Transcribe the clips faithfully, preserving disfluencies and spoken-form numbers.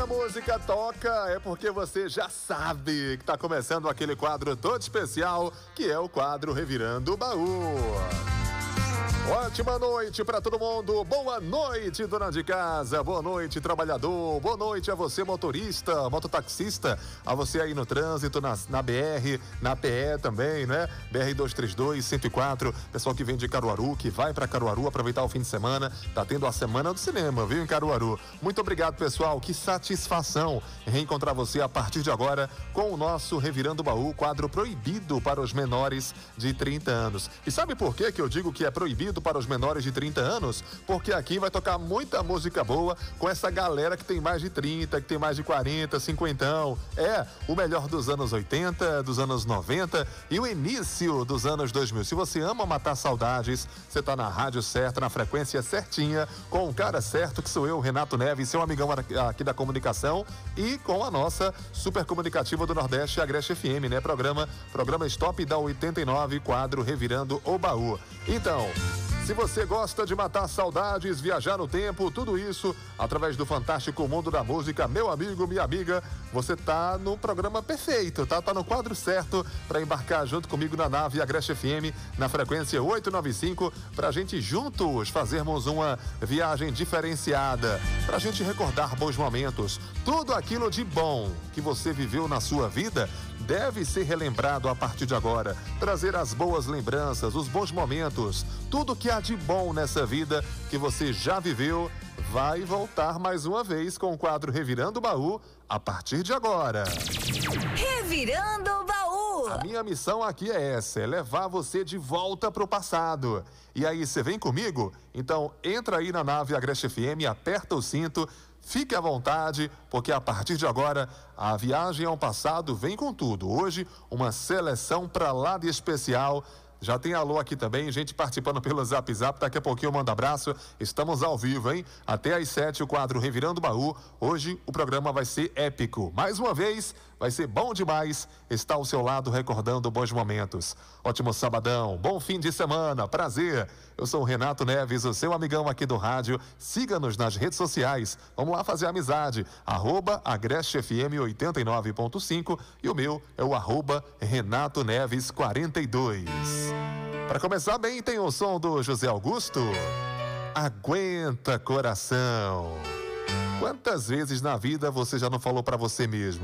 música toca é porque você já sabe que tá começando aquele quadro todo especial, que é o quadro Revirando o Baú. Ótima noite para todo mundo, boa noite, dona de casa, boa noite, trabalhador, boa noite a você, motorista, mototaxista, a você aí no trânsito, na, na B R, na P E também, né? B R duzentos e trinta e dois, cento e quatro, pessoal que vem de Caruaru, que vai para Caruaru aproveitar o fim de semana, tá tendo a semana do cinema, viu, em Caruaru. Muito obrigado, pessoal, que satisfação reencontrar você a partir de agora com o nosso Revirando o Baú, quadro proibido para os menores de trinta anos. E sabe por que que eu digo que é proibido para os menores de trinta anos? Porque aqui vai tocar muita música boa com essa galera que tem mais de trinta, que tem mais de quarenta, cinquentão. É, o melhor dos anos oitenta, dos anos noventa e o início dos anos dois mil. Se você ama matar saudades, você tá na rádio certa, na frequência certinha, com o cara certo, que sou eu, Renato Neves, seu amigão aqui da comunicação, e com a nossa super comunicativa do Nordeste, a Agreste F M, né? Programa, programa Stop da oitenta e nove, quadro Revirando o Baú. Então, se você gosta de matar saudades, viajar no tempo, tudo isso através do fantástico mundo da música, meu amigo, minha amiga, você tá no programa perfeito, tá? Tá no quadro certo para embarcar junto comigo na nave Agreste F M, na frequência oitocentos e noventa e cinco, pra gente juntos fazermos uma viagem diferenciada, pra gente recordar bons momentos. Tudo aquilo de bom que você viveu na sua vida deve ser relembrado a partir de agora. Trazer as boas lembranças, os bons momentos, tudo que há de bom nessa vida que você já viveu, vai voltar mais uma vez com o quadro Revirando o Baú a partir de agora. Revirando o Baú. A minha missão aqui é essa, é levar você de volta pro passado. E aí, você vem comigo? Então entra aí na nave Agreste F M, aperta o cinto, fique à vontade, porque a partir de agora a viagem ao passado vem com tudo. Hoje, uma seleção pra lá de especial. Já tem alô aqui também, gente participando pelo Zap Zap, daqui a pouquinho eu mando abraço. Estamos ao vivo, hein? Até às sete, o quadro Revirando o Baú. Hoje o programa vai ser épico. Mais uma vez, vai ser bom demais estar ao seu lado recordando bons momentos. Ótimo sabadão, bom fim de semana, prazer. Eu sou o Renato Neves, o seu amigão aqui do rádio. Siga-nos nas redes sociais. Vamos lá fazer amizade. Arroba Agreste F M oitenta e nove ponto cinco e o meu é o arroba Renato Neves quarenta e dois. Para começar bem, tem o som do José Augusto. Aguenta, coração. Quantas vezes na vida você já não falou para você mesmo?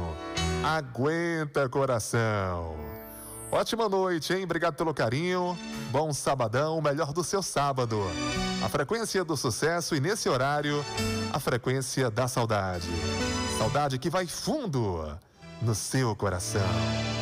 Aguenta, coração. Ótima noite, hein? Obrigado pelo carinho. Bom sabadão, o melhor do seu sábado. A frequência do sucesso e nesse horário, a frequência da saudade. Saudade que vai fundo no seu coração.